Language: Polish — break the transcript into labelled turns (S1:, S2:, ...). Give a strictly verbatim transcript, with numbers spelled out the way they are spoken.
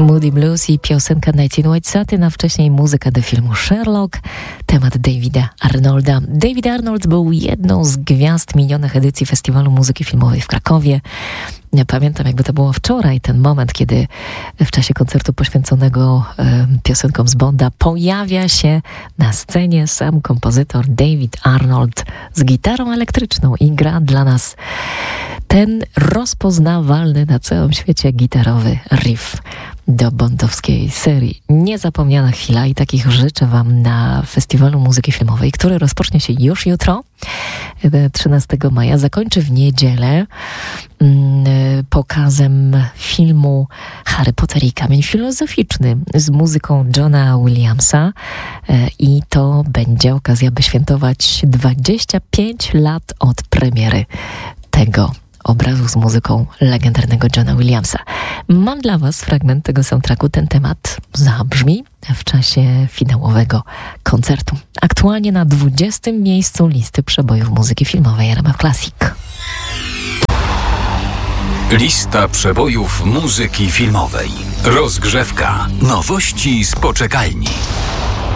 S1: Moody Blues i piosenka nineteen White Satin, a wcześniej muzyka do filmu Sherlock, temat Davida Arnolda. David Arnold był jedną z gwiazd minionych edycji Festiwalu Muzyki Filmowej w Krakowie. Ja pamiętam, jakby to było wczoraj, ten moment, kiedy w czasie koncertu poświęconego e, piosenkom z Bonda pojawia się na scenie sam kompozytor David Arnold z gitarą elektryczną i gra dla nas ten rozpoznawalny na całym świecie gitarowy riff do bondowskiej serii. Niezapomniana chwila i takich życzę Wam na Festiwalu Muzyki Filmowej, który rozpocznie się już jutro, trzynastego maja, zakończy w niedzielę pokazem filmu Harry Potter i Kamień Filozoficzny z muzyką Johna Williamsa i to będzie okazja, by świętować dwadzieścia pięć lat od premiery tego obrazu z muzyką legendarnego Johna Williamsa. Mam dla Was fragment tego soundtracku. Ten temat zabrzmi w czasie finałowego koncertu. Aktualnie na dwudziestym miejscu listy przebojów muzyki filmowej R M F Classic.
S2: Lista przebojów muzyki filmowej. Rozgrzewka. Nowości z poczekalni.